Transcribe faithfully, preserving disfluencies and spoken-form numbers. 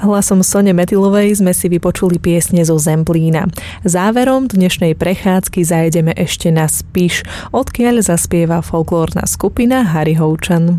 Hlasom Sone Metilovej sme si vypočuli piesne zo Zemplína. Záverom dnešnej prechádzky zajdeme ešte na Spiš, odkiaľ zaspieva folklórna skupina Harry Houčan.